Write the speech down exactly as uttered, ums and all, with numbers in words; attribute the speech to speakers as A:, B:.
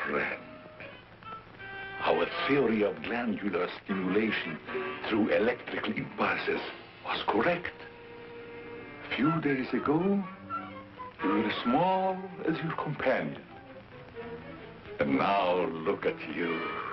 A: friend. Our theory of glandular stimulation through electrical impulses was correct. A few days ago, you were as small as your companion. And now look at you.